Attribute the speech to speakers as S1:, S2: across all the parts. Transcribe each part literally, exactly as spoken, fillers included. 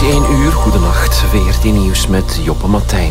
S1: één uur, goedenacht, V R T Nieuws met Joppe Martijn.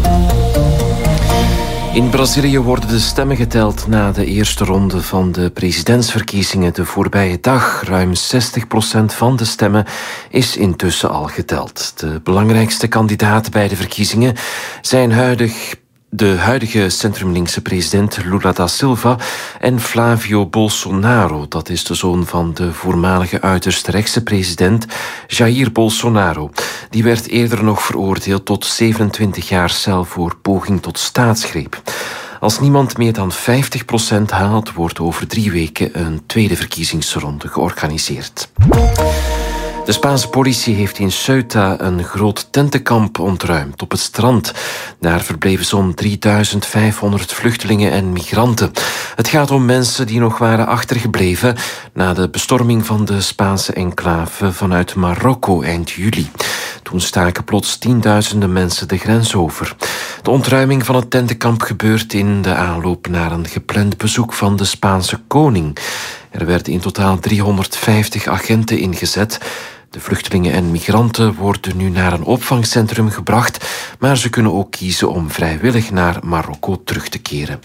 S1: In Brazilië worden de stemmen geteld na de eerste ronde van de presidentsverkiezingen de voorbije dag. Ruim zestig procent van de stemmen is intussen al geteld. De belangrijkste kandidaten bij de verkiezingen zijn huidig de huidige centrumlinkse president Lula da Silva en Flávio Bolsonaro. Dat is de zoon van de voormalige uiterst rechtse president Jair Bolsonaro. Die werd eerder nog veroordeeld tot zevenentwintig jaar cel voor poging tot staatsgreep. Als niemand meer dan vijftig procent haalt, wordt over drie weken een tweede verkiezingsronde georganiseerd. De Spaanse politie heeft in Ceuta een groot tentenkamp ontruimd op het strand. Daar verbleven zo'n drieduizend vijfhonderd vluchtelingen en migranten. Het gaat om mensen die nog waren achtergebleven na de bestorming van de Spaanse enclave vanuit Marokko eind juli. Toen staken plots tienduizenden mensen de grens over. De ontruiming van het tentenkamp gebeurt in de aanloop naar een gepland bezoek van de Spaanse koning. Er werden in totaal driehonderdvijftig agenten ingezet. De vluchtelingen en migranten worden nu naar een opvangcentrum gebracht, maar ze kunnen ook kiezen om vrijwillig naar Marokko terug te keren.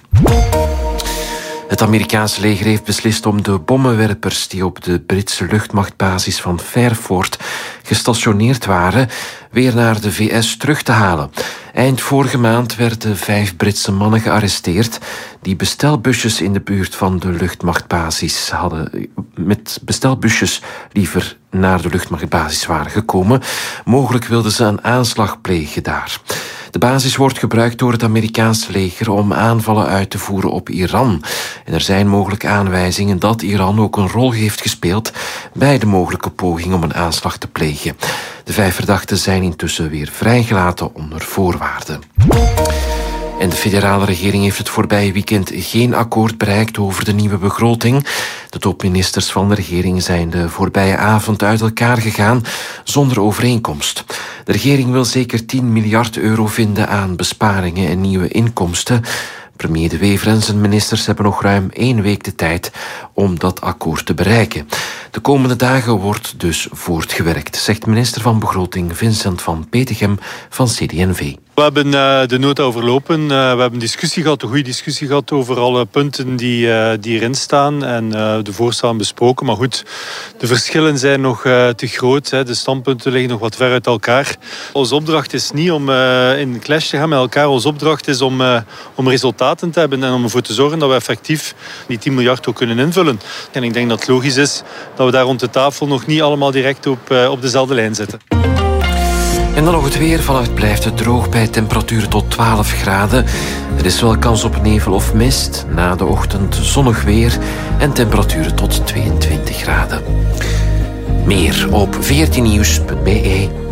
S1: Het Amerikaanse leger heeft beslist om de bommenwerpers die op de Britse luchtmachtbasis van Fairford gestationeerd waren, weer naar de V S terug te halen. Eind vorige maand werden vijf Britse mannen gearresteerd die bestelbusjes in de buurt van de luchtmachtbasis hadden, met bestelbusjes liever naar de luchtmachtbasis waren gekomen. Mogelijk wilden ze een aanslag plegen daar. De basis wordt gebruikt door het Amerikaanse leger om aanvallen uit te voeren op Iran. En er zijn mogelijk aanwijzingen dat Iran ook een rol heeft gespeeld bij de mogelijke poging om een aanslag te plegen. De vijf verdachten zijn intussen weer vrijgelaten onder voorwaarden. En de federale regering heeft het voorbije weekend geen akkoord bereikt over de nieuwe begroting. De topministers van de regering zijn de voorbije avond uit elkaar gegaan zonder overeenkomst. De regering wil zeker tien miljard euro vinden aan besparingen en nieuwe inkomsten. Premier De Wever en zijn ministers hebben nog ruim één week de tijd om dat akkoord te bereiken. De komende dagen wordt dus voortgewerkt, zegt minister van Begroting Vincent van Petegem van C D en V.
S2: We hebben uh, de nota overlopen. Uh, we hebben een discussie gehad, een goede discussie gehad over alle punten die, uh, die erin staan en uh, de voorstellen besproken. Maar goed, de verschillen zijn nog uh, te groot. Hè. De standpunten liggen nog wat ver uit elkaar. Onze opdracht is niet om uh, in clash te gaan met elkaar. Onze opdracht is om, uh, om resultaten te hebben en om ervoor te zorgen dat we effectief die tien miljard ook kunnen invullen. En ik denk dat het logisch is dat we daar rond de tafel nog niet allemaal direct op, uh, op dezelfde lijn zitten.
S1: En dan nog het weer. Vannacht blijft het droog bij temperaturen tot twaalf graden. Er is wel kans op nevel of mist. Na de ochtend zonnig weer en temperaturen tot tweeëntwintig graden. Meer op v r t nieuws punt b e.